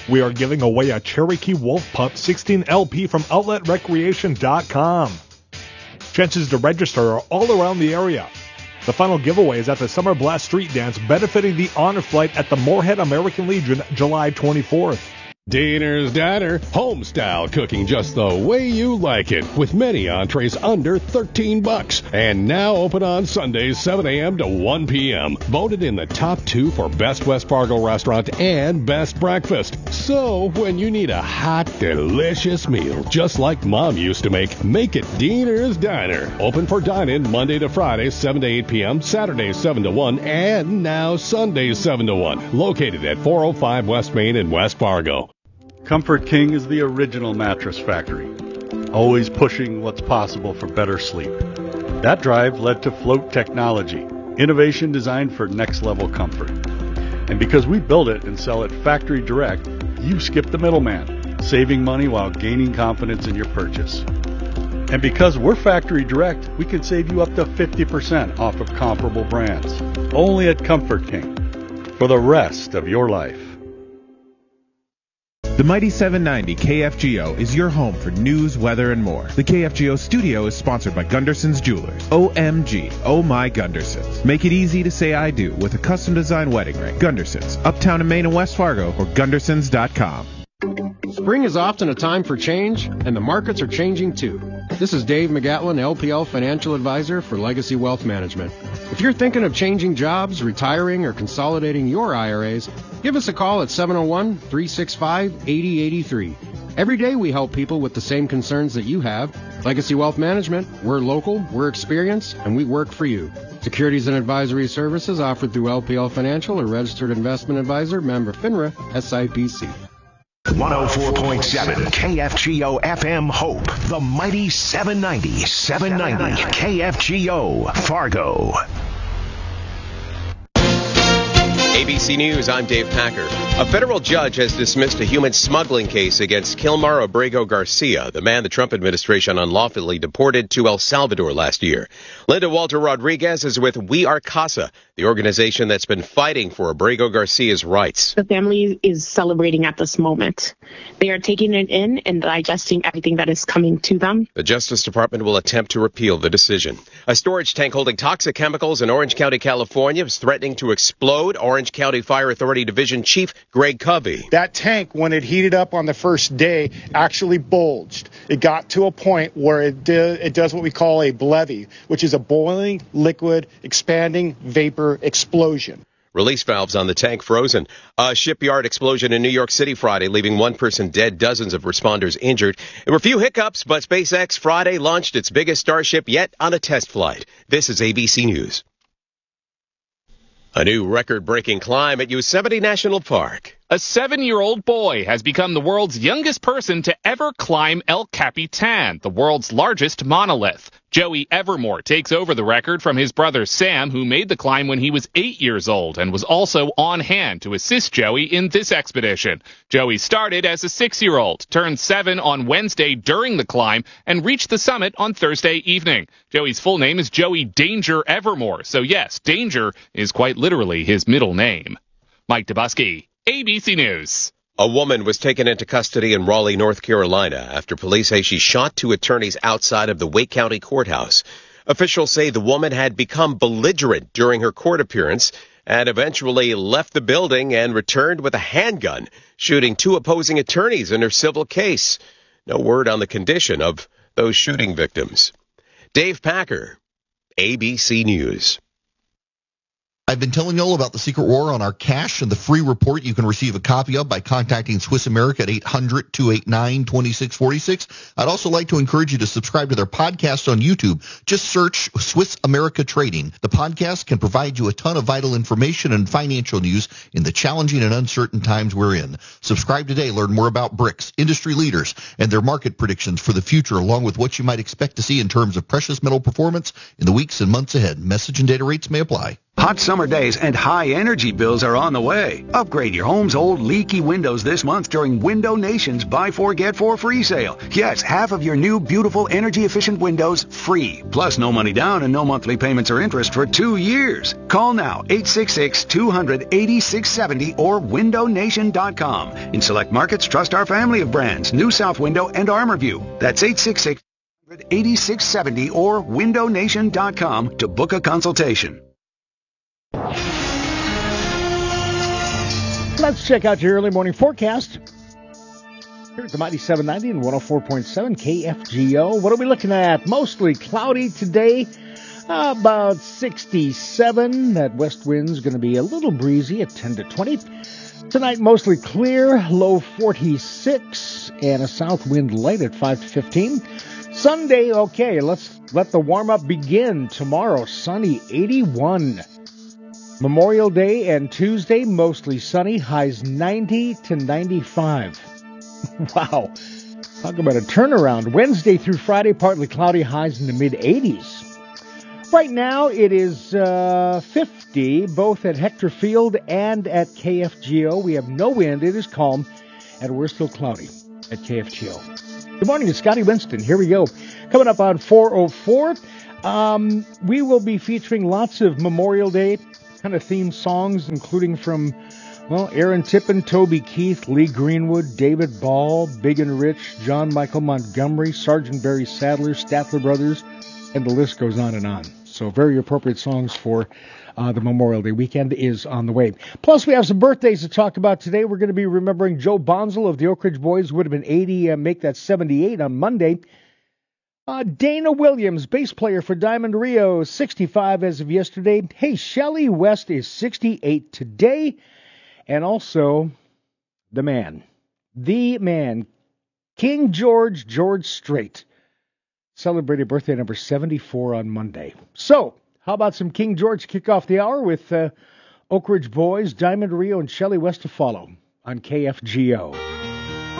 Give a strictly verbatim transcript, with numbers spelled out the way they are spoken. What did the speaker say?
we are giving away a Cherokee Wolf Pup sixteen L P from outlet recreation dot com. Chances to register are all around the area. The final giveaway is at the Summer Blast Street Dance benefiting the Honor Flight at the Moorhead American Legion July twenty-fourth. Diner's Diner, home-style cooking just the way you like it, with many entrees under thirteen bucks, and now open on Sundays seven a.m. to one p.m. Voted in the top two for Best West Fargo Restaurant and Best Breakfast. So, when you need a hot, delicious meal, just like Mom used to make, make it Diner's Diner. Open for dine-in Monday to Friday, seven to eight p.m., Saturdays seven to one, and now Sundays seven to one. Located at four oh five West Main in West Fargo. Comfort King is the original mattress factory, always pushing what's possible for better sleep. That drive led to Float Technology, innovation designed for next-level comfort. And because we build it and sell it factory direct, you skip the middleman, saving money while gaining confidence in your purchase. And because we're factory direct, we can save you up to fifty percent off of comparable brands. Only at Comfort King, for the rest of your life. The Mighty seven ninety K F G O is your home for news, weather, and more. The K F G O studio is sponsored by Gunderson's Jewelers. O M G, oh my Gundersons. Make it easy to say I do with a custom-designed wedding ring. Gundersons, uptown in Maine and West Fargo, or gundersons dot com. Spring is often a time for change, and the markets are changing too. This is Dave McGatlin, L P L Financial Advisor for Legacy Wealth Management. If you're thinking of changing jobs, retiring, or consolidating your I R As, give us a call at seven oh one, three six five, eight oh eight three. Every day we help people with the same concerns that you have. Legacy Wealth Management, we're local, we're experienced, and we work for you. Securities and advisory services offered through L P L Financial, a registered investment advisor, member FINRA, S I P C. one oh four point seven K F G O F M Hope, the mighty seven ninety, seven ninety K F G O Fargo. A B C News, I'm Dave Packer. A federal judge has dismissed a human smuggling case against Kilmar Abrego Garcia, the man the Trump administration unlawfully deported to El Salvador last year. Linda Walter Rodriguez is with We Are CASA, the organization that's been fighting for Abrego Garcia's rights. The family is celebrating at this moment. They are taking it in and digesting everything that is coming to them. The Justice Department will attempt to repeal the decision. A storage tank holding toxic chemicals in Orange County, California is threatening to explode. Orange County Fire Authority Division Chief Greg Covey. That tank, when it heated up on the first day, actually bulged. It got to a point where it, do, it does what we call a BLEVE, which is a boiling, liquid, expanding vapor explosion. Release valves on the tank frozen. A shipyard explosion in New York City Friday, leaving one person dead, dozens of responders injured. There were few hiccups, but SpaceX Friday launched its biggest Starship yet on a test flight. This is A B C News. A new record-breaking climb at Yosemite National Park. A seven-year-old boy has become the world's youngest person to ever climb El Capitan, the world's largest monolith. Joey Evermore takes over the record from his brother Sam, who made the climb when he was eight years old and was also on hand to assist Joey in this expedition. Joey started as a six-year-old, turned seven on Wednesday during the climb, and reached the summit on Thursday evening. Joey's full name is Joey Danger Evermore, so yes, Danger is quite literally his middle name. Mike Dubusky, A B C News. A woman was taken into custody in Raleigh, North Carolina, after police say she shot two attorneys outside of the Wake County Courthouse. Officials say the woman had become belligerent during her court appearance and eventually left the building and returned with a handgun, shooting two opposing attorneys in her civil case. No word on the condition of those shooting victims. Dave Packer, A B C News. I've been telling you all about the secret war on our cash and the free report you can receive a copy of by contacting Swiss America at eight hundred, two eight nine, two six four six. I'd also like to encourage you to subscribe to their podcast on YouTube. Just search Swiss America Trading. The podcast can provide you a ton of vital information and financial news in the challenging and uncertain times we're in. Subscribe today. Learn more about B R I C S, industry leaders, and their market predictions for the future, along with what you might expect to see in terms of precious metal performance in the weeks and months ahead. Message and data rates may apply. Hot summer days and high energy bills are on the way. Upgrade your home's old leaky windows this month during Window Nation's Buy Four Get Four free sale. Yes, half of your new beautiful energy efficient windows free. Plus no money down and no monthly payments or interest for two years. Call now eight six six, two hundred, eighty-six seventy or window nation dot com. In select markets, trust our family of brands, New South Window and ArmorView. That's eight six six, two hundred, eighty-six seventy or window nation dot com to book a consultation. Let's check out your early morning forecast here at the Mighty seven ninety and one oh four point seven K F G O. What are we looking at? Mostly cloudy today, uh, about sixty-seven. That west wind's going to be a little breezy at ten to twenty. Tonight, mostly clear, low forty-six, and a south wind light at five to fifteen. Sunday, okay, let's let the warm-up begin. Tomorrow, sunny, eighty-one. Memorial Day and Tuesday, mostly sunny, highs ninety to ninety-five. Wow. Talk about a turnaround. Wednesday through Friday, partly cloudy, highs in the mid-eighties. Right now, it is uh, fifty, both at Hector Field and at K F G O. We have no wind. It is calm, and we're still cloudy at K F G O. Good morning, it's Scotty Winston. Here we go. Coming up on four oh four, um, we will be featuring lots of Memorial Day kind of themed songs, including from, well, Aaron Tippin, Toby Keith, Lee Greenwood, David Ball, Big and Rich, John Michael Montgomery, Sergeant Barry Sadler, Statler Brothers, and the list goes on and on. So very appropriate songs for uh, the Memorial Day weekend is on the way. Plus, we have some birthdays to talk about today. We're going to be remembering Joe Bonzel of the Oak Ridge Boys, would have been eighty, uh, make that seventy-eight on Monday. Uh, Dana Williams, bass player for Diamond Rio, sixty-five as of yesterday. Hey, Shelley West is sixty-eight today. And also, the man, the man, King George, George Strait, celebrated birthday number seventy-four on Monday. So, how about some King George kick off the hour with uh, Oak Ridge Boys, Diamond Rio, and Shelley West to follow on K F G O.